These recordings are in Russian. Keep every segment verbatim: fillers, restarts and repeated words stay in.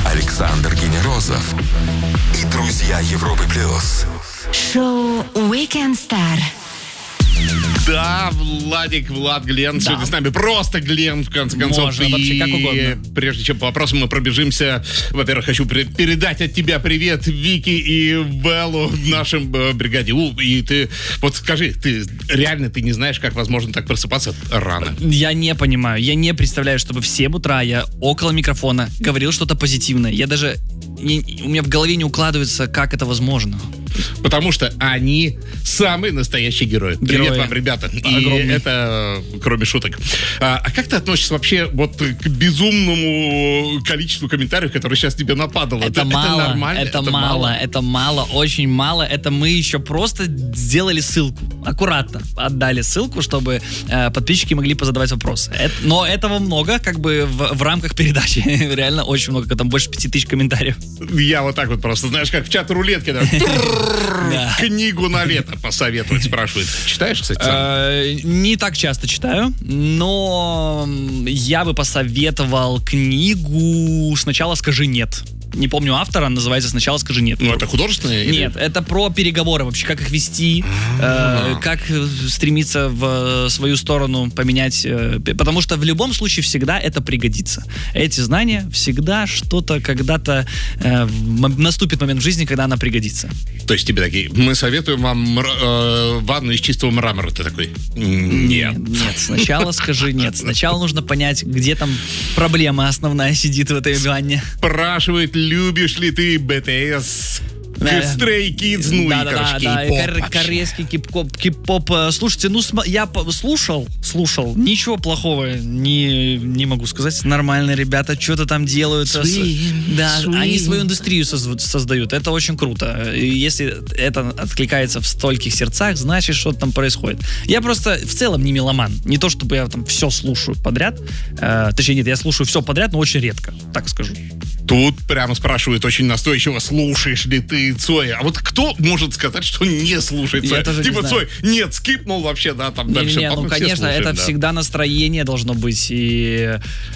Александр Генерозов и друзья Европы плюс. Шоу Weekend Star. Да, Владик, Влад, Глен, да. Сегодня с нами просто Глен, в конце концов. Можно, и вообще, как угодно. Прежде чем по вопросам мы пробежимся, во-первых, хочу при- передать от тебя привет Вики и Беллу, нашим э, бригаде У. И ты, вот скажи, ты реально ты не знаешь, как возможно так просыпаться рано? Я не понимаю, я не представляю, чтобы в семь утра я около микрофона говорил что-то позитивное. Я даже, не, у меня в голове не укладывается, как это возможно. Потому что они самые настоящие герои. Герои. Привет вам, ребята. Огромный. И это кроме шуток. А, а как ты относишься вообще вот к безумному количеству комментариев, которые сейчас тебе нападало? Это, это мало, это нормально? это, это мало, мало, это мало, очень мало. Это мы еще просто сделали ссылку. Аккуратно отдали ссылку, чтобы э, подписчики могли позадавать вопросы. Это, но этого много, как бы в, в рамках передачи. Реально очень много, там больше пяти тысяч комментариев. Я вот так вот просто, знаешь, как в чат рулетки, да? Книгу на лето посоветовать спрашивают. Читаешь, кстати, сам? Не так часто читаю, но я бы посоветовал книгу «Сначала скажи нет». Не помню автора, называется «Сначала скажи нет». Ну, это художественное? Нет, или... это про переговоры вообще, как их вести, э, как стремиться в свою сторону поменять, э, потому что в любом случае всегда это пригодится. Эти знания всегда что-то когда-то э, наступит момент в жизни, когда она пригодится. То есть тебе такие, мы советуем вам э, ванну из чистого мрамора, ты такой, нет. Нет, сначала скажи нет. Сначала нужно понять, где там проблема основная сидит в этой ванне. Спрашивает, любишь ли ты БТС, Stray Kids, ну да, и, да, короче, да, кей-поп да, корейский кей-поп, кей-поп. Слушайте, ну я слушал, слушал, ничего плохого не, не могу сказать. Нормальные ребята, что-то там делают. Swing, да, swing. Они свою индустрию создают, это очень круто. И если это откликается в стольких сердцах, значит, что-то там происходит. Я просто в целом не меломан. Не то, чтобы я там все слушаю подряд. Э, точнее, нет, я слушаю все подряд, но очень редко, так скажу. Тут прямо спрашивают очень настойчиво, слушаешь ли ты Цоя? А вот кто может сказать, что не слушает Цоя? Типа Цой, нет, скипнул вообще, да, там не, дальше. Не, ну, конечно, слушаем, это да. Всегда настроение должно быть, и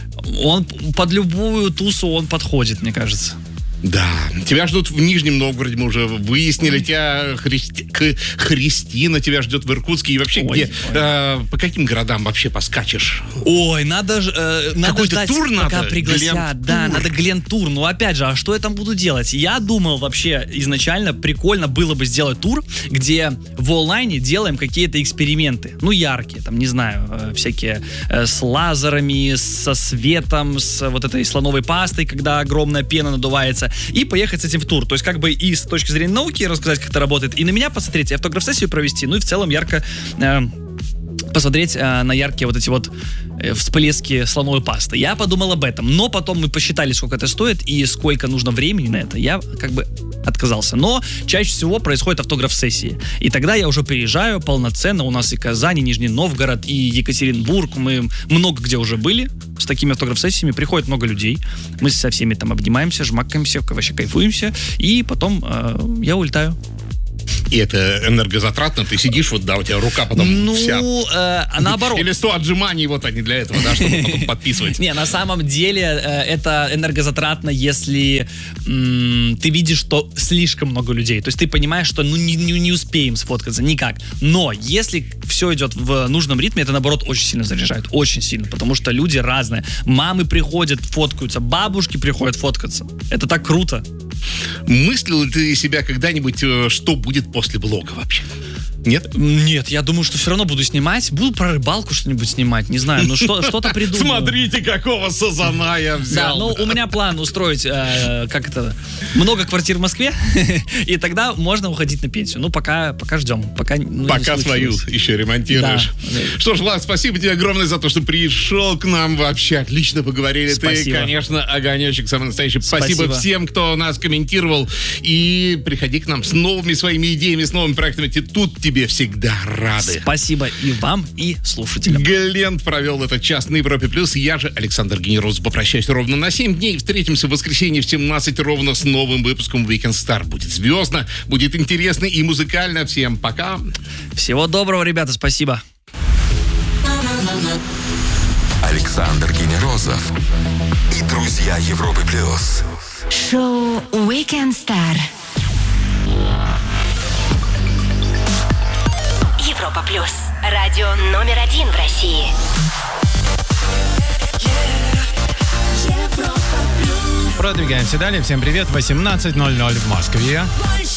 он под любую тусу он подходит, мне кажется. Да, тебя ждут в Нижнем Новгороде, мы уже выяснили, тебя Христи... Христина тебя ждет в Иркутске, и вообще ой, где, ой. Э, по каким городам вообще поскачешь? Ой, надо же, э, надо ждать, тур пока надо? пригласят, да, надо Глен-тур, ну опять же, а что я там буду делать? Я думал вообще изначально прикольно было бы сделать тур, где в онлайне делаем какие-то эксперименты, ну яркие, там, не знаю, э, всякие э, с лазерами, со светом, с вот этой слоновой пастой, когда огромная пена надувается, и поехать с этим в тур. То есть как бы и с точки зрения науки рассказать, как это работает, и на меня посмотреть, и автограф-сессию провести, ну и в целом ярко э, посмотреть э, на яркие вот эти вот э, всплески слоновой пасты. Я подумал об этом, но потом мы посчитали, сколько это стоит и сколько нужно времени на это. Я как бы отказался. Но чаще всего происходит автограф-сессии. И тогда я уже приезжаю полноценно. У нас и Казань, и Нижний Новгород, и Екатеринбург. Мы много где уже были с такими автограф-сессиями. Приходит много людей. Мы со всеми там обнимаемся, жмакаемся, вообще кайфуемся. И потом э, я улетаю. И это энергозатратно, ты сидишь, вот, да, у тебя рука потом ну, вся. Ну, э, наоборот. Или сто отжиманий, вот они для этого, да, чтобы потом подписывать. Не, на самом деле э, это энергозатратно, если м, ты видишь, что слишком много людей. То есть ты понимаешь, что ну не, не, не успеем сфоткаться никак. Но если все идет в нужном ритме, это, наоборот, очень сильно заряжает. Очень сильно, потому что люди разные. Мамы приходят, фоткаются, бабушки приходят фоткаться. Это так круто. Мыслил ли ты себя когда-нибудь, что будет после блога вообще? Нет? Нет, я думаю, что все равно буду снимать. Буду про рыбалку что-нибудь снимать, не знаю, ну что, что-то придумаю. Смотрите, какого сазана я взял. Да, ну у меня план устроить, э, как это, много квартир в Москве, и тогда можно уходить на пенсию. Ну пока, пока ждем. Пока, ну, пока свою еще ремонтируешь. Да. Что ж, Влад, спасибо тебе огромное за то, что пришел к нам вообще. Отлично поговорили. Спасибо. Ты, конечно, огонечек самый настоящий. Спасибо, спасибо всем, кто нас комментировал. И приходи к нам с новыми своими идеями, с новыми проектами. Тут тебе всегда рады. Спасибо и вам, и слушателям. Глен провел этот час на Европе Плюс. Я же, Александр Генерозов, попрощаюсь ровно на семь дней. Встретимся в воскресенье в семнадцать ровно с новым выпуском Weekend Star. Будет звездно, будет интересно и музыкально. Всем пока. Всего доброго, ребята, спасибо. Александр Генерозов и друзья Друзья Европы плюс. Шоу Weekend Star. Европа плюс. Радио номер один в России. Продвигаемся далее. Всем привет. восемнадцать ноль ноль в Москве.